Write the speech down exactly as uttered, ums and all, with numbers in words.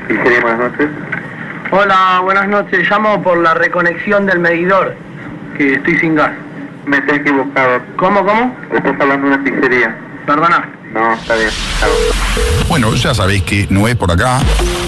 Pizzería, buenas noches. Hola, buenas noches. Llamo por la reconexión del medidor, que estoy sin gas. Me estoy equivocado. ¿Cómo, cómo? Estás hablando de una pizzería. Perdona. No, está bien. Claro. Bueno, ya sabéis que no es por acá.